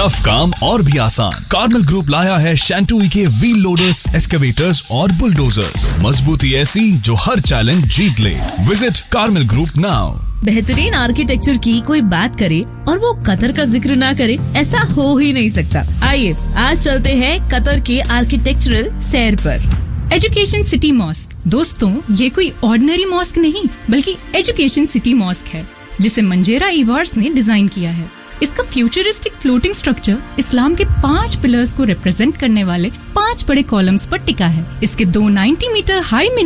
Tough काम और भी आसान। कार्मल ग्रुप लाया है शैंटूई के व्हील लोडर्स, एक्सकेवेटर्स और बुलडोजर्स। मजबूती ऐसी जो हर चैलेंज जीत ले। Visit Carmel group now. बेहतरीन आर्किटेक्चर की कोई बात करे और वो कतर का जिक्र ना करे, ऐसा हो ही नहीं सकता। आइए आज चलते हैं कतर के आर्किटेक्चरल सैर पर। Education city mask. दोस्तों, ये कोई ऑर्डिनरी मॉस्क नहीं बल्कि एजुकेशन सिटी मॉस्क है, जिसे मंजेरा इवार्स ने डिजाइन किया है। इसका फ्यूचरिस्टिक फ्लोटिंग स्ट्रक्चर इस्लाम के 5 पिलर्स को रिप्रेजेंट करने वाले 5 बड़े कॉलम्स पर टिका है। इसके 290 मीटर हाई